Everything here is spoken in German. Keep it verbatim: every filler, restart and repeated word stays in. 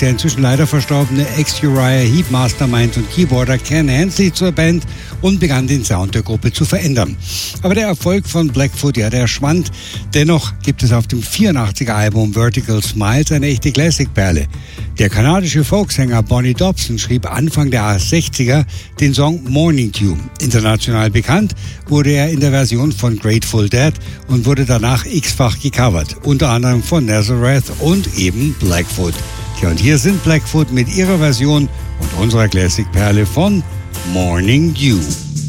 der inzwischen leider verstorbene Ex-Uriah Heep Mastermind und Keyboarder Ken Hensley zur Band und begann den Sound der Gruppe zu verändern. Aber der Erfolg von Blackfoot, ja, der schwand. Dennoch gibt es auf dem vierundachtziger Album Vertical Smiles eine echte Classic-Perle. Der kanadische Folksänger Bonnie Dobson schrieb Anfang der sechziger den Song Morning Tune. International bekannt wurde er in der Version von Grateful Dead und wurde danach x-fach gecovert, unter anderem von Nazareth und eben Blackfoot. Tja, und hier sind Blackfoot mit ihrer Version und unserer Classic-Perle von Morning Dew.